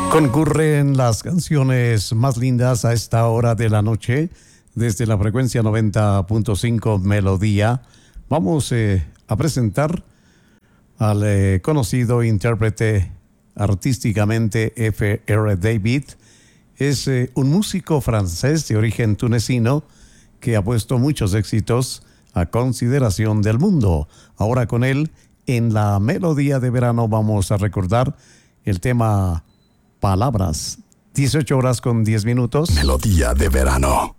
Concurren las canciones más lindas a esta hora de la noche desde la frecuencia 90.5 Melodía. Vamos a presentar al conocido intérprete artísticamente F.R. David. Es un músico francés de origen tunecino que ha puesto muchos éxitos a consideración del mundo. Ahora con él, en la Melodía de Verano, vamos a recordar el tema Palabras. 18 horas con 10 minutos. Melodía de Verano.